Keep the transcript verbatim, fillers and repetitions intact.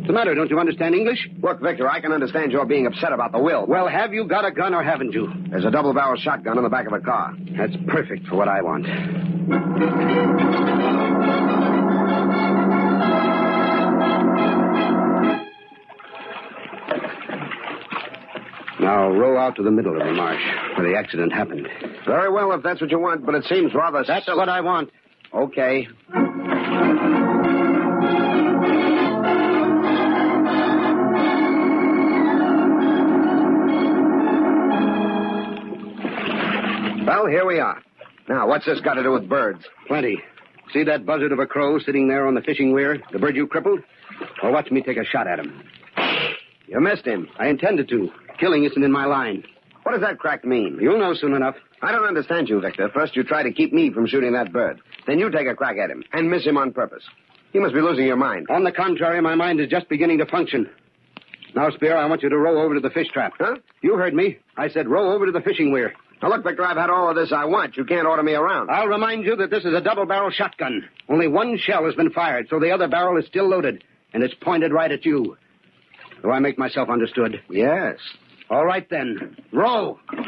What's the matter? Don't you understand English? Look, Victor, I can understand you're being upset about the will. Well, have you got a gun or haven't you? There's a double-barrel shotgun in the back of the car. That's perfect for what I want. Now, row out to the middle of the marsh where the accident happened. Very well, if that's what you want, but it seems rather... That's silly. what I want. Okay. Well, here we are. Now, what's this got to do with birds? Plenty. See that buzzard of a crow sitting there on the fishing weir? The bird you crippled? Well, watch me take a shot at him. You missed him. I intended to. Killing isn't in my line. What does that crack mean? You'll know soon enough. I don't understand you, Victor. First, you try to keep me from shooting that bird. Then you take a crack at him and miss him on purpose. You must be losing your mind. On the contrary, my mind is just beginning to function. Now, Spear, I want you to row over to the fish trap. Huh? You heard me. I said row over to the fishing weir. Now, look, Victor, I've had all of this I want. You can't order me around. I'll remind you that this is a double-barrel shotgun. Only one shell has been fired, so the other barrel is still loaded, and it's pointed right at you. Do I make myself understood? Yes. All right, then. Row.